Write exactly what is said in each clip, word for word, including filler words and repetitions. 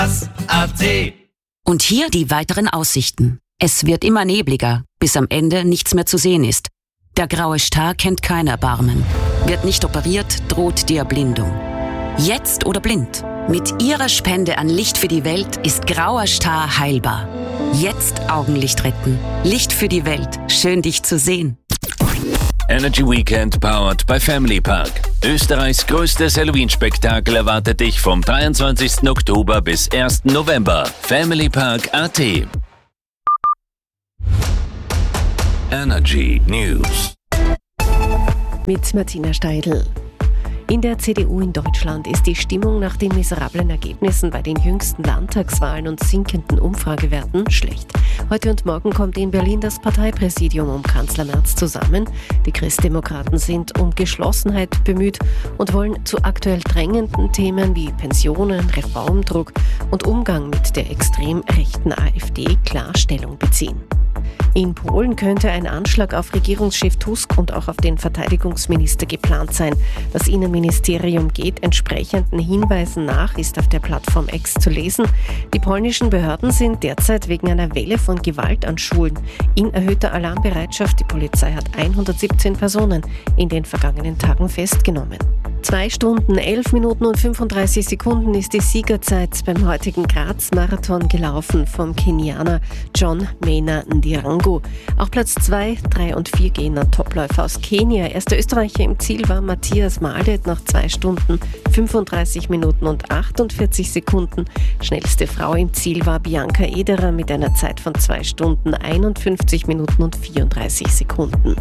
A T. Und hier die weiteren Aussichten. Es wird immer nebliger, bis am Ende nichts mehr zu sehen ist. Der graue Star kennt kein Erbarmen. Wird nicht operiert, droht die Erblindung. Jetzt oder blind? Mit Ihrer Spende an Licht für die Welt ist grauer Star heilbar. Jetzt Augenlicht retten. Licht für die Welt. Schön, dich zu sehen. Energy Weekend powered by Family Park. Österreichs größtes Halloween-Spektakel erwartet dich vom dreiundzwanzigsten Oktober bis ersten November. Family Park A T. Energy News. Mit Martina Steidl. In der C D U in Deutschland ist die Stimmung nach den miserablen Ergebnissen bei den jüngsten Landtagswahlen und sinkenden Umfragewerten schlecht. Heute und morgen kommt in Berlin das Parteipräsidium um Kanzler Merz zusammen. Die Christdemokraten sind um Geschlossenheit bemüht und wollen zu aktuell drängenden Themen wie Pensionen, Reformdruck und Umgang mit der extrem rechten AfD klar Stellung beziehen. In Polen könnte ein Anschlag auf Regierungschef Tusk und auch auf den Verteidigungsminister geplant sein. Das Innenministerium geht entsprechenden Hinweisen nach, ist auf der Plattform X zu lesen. Die polnischen Behörden sind derzeit wegen einer Welle von Gewalt an Schulen in erhöhter Alarmbereitschaft. Die Polizei hat hundertsiebzehn Personen in den vergangenen Tagen festgenommen. Zwei Stunden, elf Minuten und fünfunddreißig Sekunden ist die Siegerzeit beim heutigen Graz-Marathon gelaufen vom Kenianer John Maina Ndirangu. Auch Platz zwei, drei und vier gehen an Topläufer aus Kenia. Erster Österreicher im Ziel war Matthias Maldet nach zwei Stunden, fünfunddreißig Minuten und achtundvierzig Sekunden. Schnellste Frau im Ziel war Bianca Ederer mit einer Zeit von zwei Stunden, einundfünfzig Minuten und vierunddreißig Sekunden.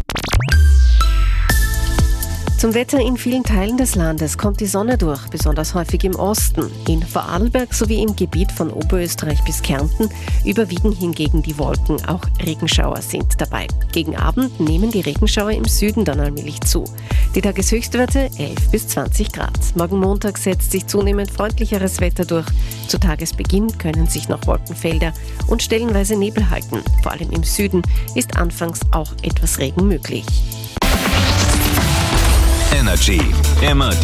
Zum Wetter: in vielen Teilen des Landes kommt die Sonne durch, besonders häufig im Osten. In Vorarlberg sowie im Gebiet von Oberösterreich bis Kärnten überwiegen hingegen die Wolken. Auch Regenschauer sind dabei. Gegen Abend nehmen die Regenschauer im Süden dann allmählich zu. Die Tageshöchstwerte elf bis zwanzig Grad. Morgen Montag setzt sich zunehmend freundlicheres Wetter durch. Zu Tagesbeginn können sich noch Wolkenfelder und stellenweise Nebel halten. Vor allem im Süden ist anfangs auch etwas Regen möglich. Energy. Immer